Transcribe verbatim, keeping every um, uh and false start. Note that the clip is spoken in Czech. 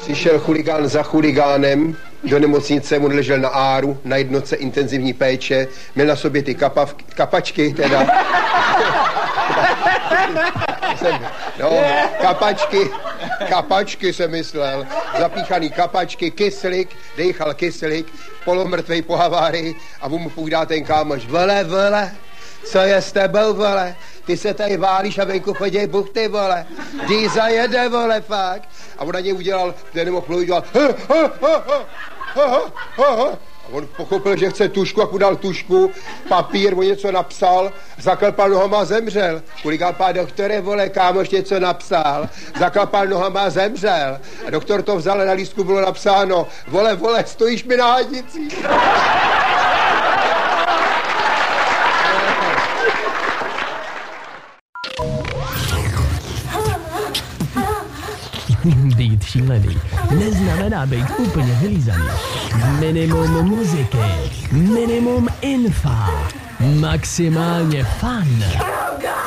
Přišel chuligán za chuligánem, do nemocnice, on ležel na áru, na jednotce intenzivní péče, měl na sobě ty kapav, kapačky, teda. No, kapačky, kapačky jsem myslel, zapíchaný kapačky, kyslík, dejchal kyslík, polomrtvej po havárii a on mu povídá ten kámoš, vole, vole, co je s tebou, vole, ty se tady válíš a venku chodí buchty, vole, Dýza jede, vole, fakt. A on na něj udělal, ten nemohl mluvit, dělal, ha, ha, ha, ha, ha, ha, ha. A on pochopil, že chce tušku a podal tušku, papír, on něco napsal, zaklapal nohama a zemřel. Chuligán pán doktore, vole, kámoš něco napsal, zaklapal nohama a zemřel. A doktor to vzal a na lístku bylo napsáno, vole, vole, stojíš mi na hadici. Být šílený neznamená být úplně vylízaný. Minimum muziky, minimum infa, maximálně fun.